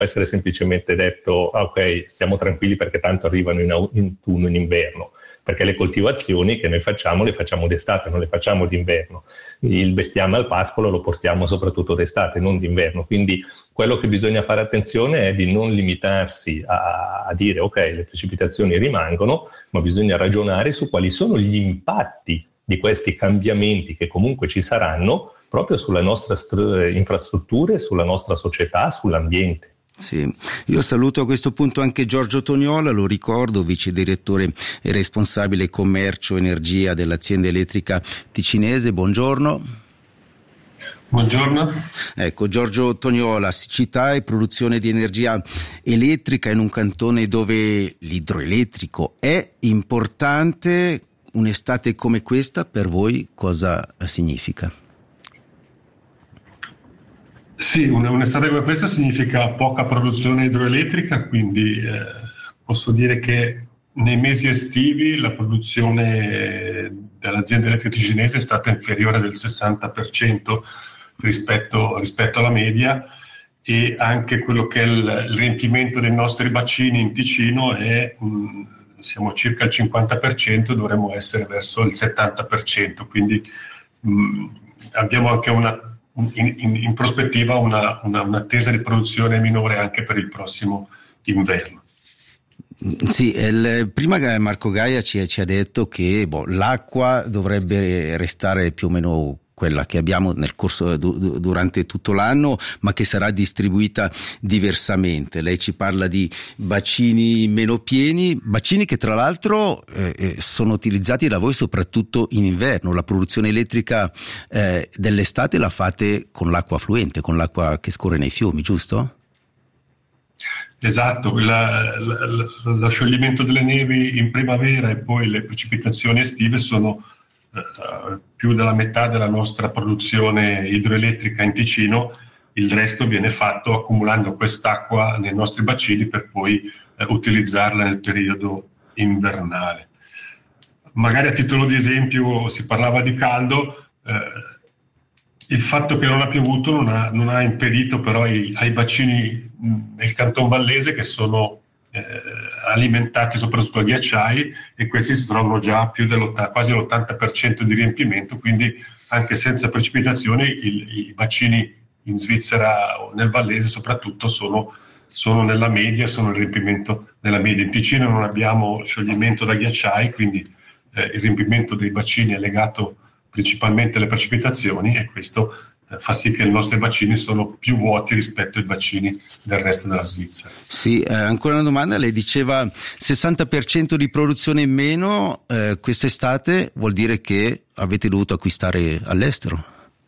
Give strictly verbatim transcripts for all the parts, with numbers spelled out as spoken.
essere semplicemente detto ah, ok, stiamo tranquilli perché tanto arrivano in autunno, in inverno, perché le coltivazioni che noi facciamo le facciamo d'estate, non le facciamo d'inverno. Il bestiame al pascolo lo portiamo soprattutto d'estate, non d'inverno. Quindi quello che bisogna fare attenzione è di non limitarsi a, a dire ok, le precipitazioni rimangono, ma bisogna ragionare su quali sono gli impatti di questi cambiamenti che comunque ci saranno proprio sulle nostre str- infrastrutture, sulla nostra società, sull'ambiente. Sì, io saluto a questo punto anche Giorgio Tognola, lo ricordo, vice direttore e responsabile commercio energia dell'azienda elettrica ticinese. Buongiorno. Buongiorno. Ecco, Giorgio Tognola, siccità e produzione di energia elettrica in un cantone dove l'idroelettrico è importante. Un'estate come questa per voi cosa significa? Sì, un'estate come questa significa poca produzione idroelettrica, quindi eh, posso dire che nei mesi estivi la produzione dell'azienda elettrica ticinese è stata inferiore del sessanta per cento rispetto, rispetto alla media, e anche quello che è il, il riempimento dei nostri bacini in Ticino è mh, siamo circa il cinquanta per cento, dovremmo essere verso il settanta per cento, quindi mh, abbiamo anche una In, in, in prospettiva una, una, un'attesa di produzione minore anche per il prossimo inverno. Sì, il, prima Marco Gaia ci, ci ha detto che boh, l'acqua dovrebbe restare più o meno quella che abbiamo nel corso du, durante tutto l'anno, ma che sarà distribuita diversamente. Lei ci parla di bacini meno pieni, bacini che tra l'altro eh, sono utilizzati da voi soprattutto in inverno. La produzione elettrica eh, dell'estate la fate con l'acqua affluente, con l'acqua che scorre nei fiumi, giusto? Esatto, la, la, la, lo scioglimento delle nevi in primavera e poi le precipitazioni estive sono Uh, più della metà della nostra produzione idroelettrica in Ticino. Il resto viene fatto accumulando quest'acqua nei nostri bacini per poi uh, utilizzarla nel periodo invernale. Magari a titolo di esempio si parlava di caldo, uh, il fatto che non ha piovuto non ha, non ha impedito però ai, ai bacini nel Canton Vallese, che sono Eh, alimentati soprattutto a ghiacciai, e questi si trovano già più quasi l'ottanta per cento di riempimento, quindi anche senza precipitazioni il, i bacini in Svizzera o nel Vallese soprattutto sono, sono nella media, sono il riempimento nella media. In Ticino non abbiamo scioglimento da ghiacciai, quindi eh, il riempimento dei bacini è legato principalmente alle precipitazioni, e questo fa sì che i nostri bacini sono più vuoti rispetto ai bacini del resto della Svizzera. Sì, eh, ancora una domanda. Lei diceva sessanta per cento di produzione in meno eh, quest'estate, vuol dire che avete dovuto acquistare all'estero?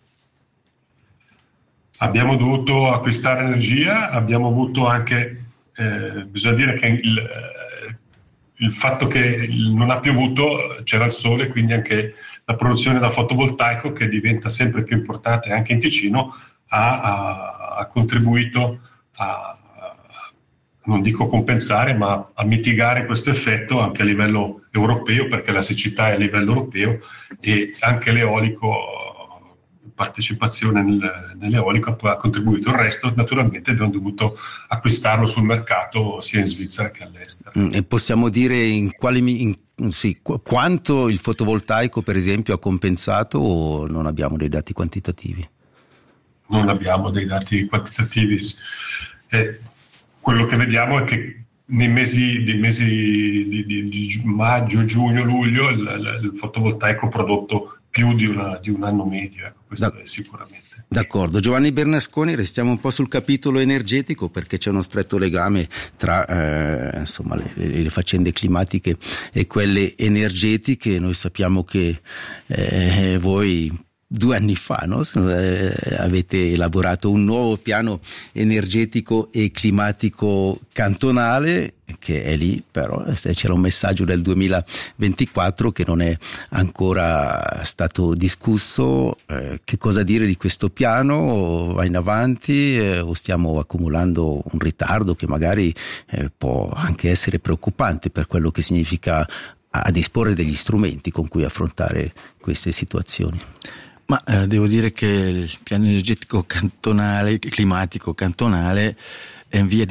Abbiamo dovuto acquistare energia, abbiamo avuto anche, eh, bisogna dire che il, eh, il fatto che non ha piovuto, c'era il sole, quindi anche la produzione da fotovoltaico, che diventa sempre più importante anche in Ticino, ha, ha, ha contribuito a, non dico compensare, ma a mitigare questo effetto anche a livello europeo, perché la siccità è a livello europeo, e anche l'eolico, partecipazione nel, nell'eolico ha contribuito. Il resto naturalmente abbiamo dovuto acquistarlo sul mercato sia in Svizzera che all'estero. E possiamo dire in quali in, sì, quanto il fotovoltaico per esempio ha compensato, o non abbiamo dei dati quantitativi? Non abbiamo dei dati quantitativi. Eh, quello che vediamo è che nei mesi, dei mesi di, di, di maggio, giugno, luglio il, il, il fotovoltaico ha prodotto più di, una, di un anno medio, ecco, questo da, è sicuramente. D'accordo. Giovanni Bernasconi, restiamo un po' sul capitolo energetico, perché c'è uno stretto legame tra eh, insomma le, le faccende climatiche e quelle energetiche. Noi sappiamo che eh, voi due anni fa no? eh, avete elaborato un nuovo piano energetico e climatico cantonale, che è lì, però c'era un messaggio del duemilaventiquattro che non è ancora stato discusso. Eh, che cosa dire di questo piano? Va in avanti eh, o stiamo accumulando un ritardo che magari eh, può anche essere preoccupante per quello che significa a disporre degli strumenti con cui affrontare queste situazioni? Ma eh, devo dire che il piano energetico cantonale, climatico cantonale, è in via di